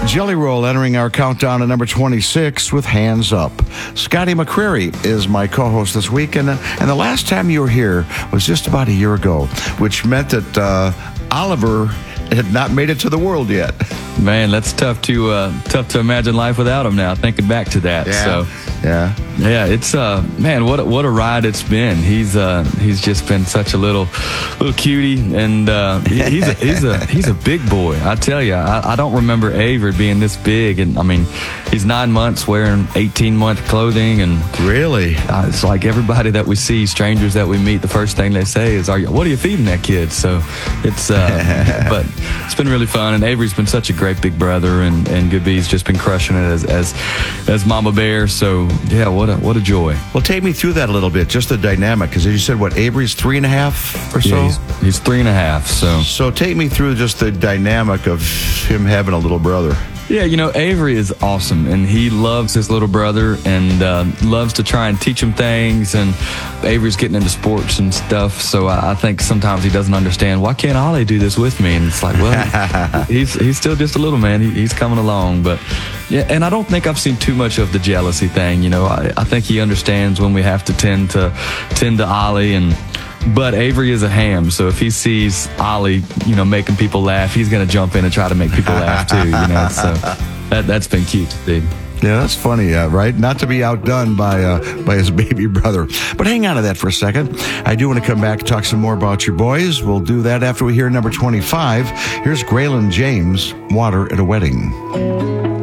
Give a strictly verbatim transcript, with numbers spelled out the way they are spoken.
Jelly Roll entering our countdown at number twenty-six with Hands Up. Scotty McCreery is my co-host this week, and, uh, and the last time you were here was just about a year ago, which meant that uh, Oliver had not made it to the world yet. Man, that's tough to uh, tough to imagine life without him now, thinking back to that. Yeah. So, yeah. Yeah, it's uh man, what a, what a ride it's been. He's uh he's just been such a little little cutie, and uh, he, he's a, he's a he's a big boy. I tell you, I, I don't remember Avery being this big, and I mean, he's nine months wearing eighteen month clothing, and really, uh, it's like everybody that we see, strangers that we meet, the first thing they say is, "Are you? What are you feeding that kid?" So it's uh, but it's been really fun, and Avery's been such a great big brother, and and Good B's just been crushing it as as as Mama Bear. So yeah, what a what a joy. Well, take me through that a little bit, just the dynamic, because as you said, what, Avery's three and a half or so? Yeah, he's, he's three and a half. So so take me through just the dynamic of him having a little brother. Yeah, you know, Avery is awesome, and he loves his little brother, and uh, loves to try and teach him things, and Avery's getting into sports and stuff, so I, I think sometimes he doesn't understand, why can't Ollie do this with me? And it's like, well, he's he's still just a little man. He, he's coming along, but yeah, and I don't think I've seen too much of the jealousy thing, you know. I, I think he understands when we have to tend to tend to Ollie, and but Avery is a ham, so if he sees Ollie, you know, making people laugh, he's going to jump in and try to make people laugh too, you know. So that that's been cute to see. Yeah, that's funny, uh, right? Not to be outdone by uh, by his baby brother. But hang on to that for a second. I do want to come back and talk some more about your boys. We'll do that after we hear number twenty-five. Here's Graylin James, Water at a Wedding.